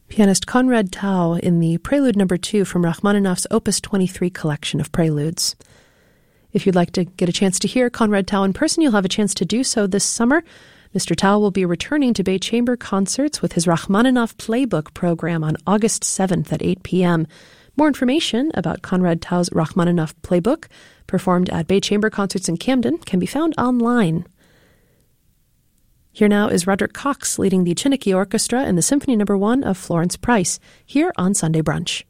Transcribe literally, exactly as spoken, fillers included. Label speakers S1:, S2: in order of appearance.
S1: Pianist Konrad Tau in the Prelude Number two from Rachmaninoff's Opus twenty-three collection of preludes. If you'd like to get a chance to hear Konrad Tau in person, you'll have a chance to do so this summer. Mister Tau will be returning to Bay Chamber concerts with his Rachmaninoff Playbook program on August seventh at eight p.m. More information about Konrad Tau's Rachmaninoff Playbook, performed at Bay Chamber Concerts in Camden, can be found online. Here now is Roderick Cox leading the Chiniki Orchestra in the Symphony Number one of Florence Price, here on Sunday Brunch.